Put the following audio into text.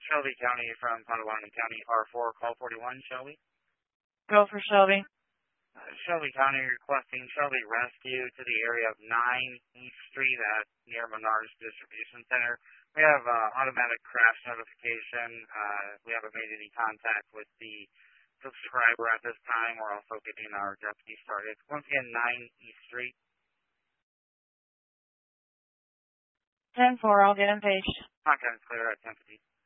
Shelby County from Potawatomi County, R4, call 41, Shelby. Go for Shelby. Shelby County requesting Shelby Rescue to the area of 9 East Street near Menards Distribution Center. We have automatic crash notification. We haven't made any contact with the subscriber at this time. We're also getting our deputy started. Once again, 9 East Street. 10-4, I'll get him paged. Contact clear at 10:50.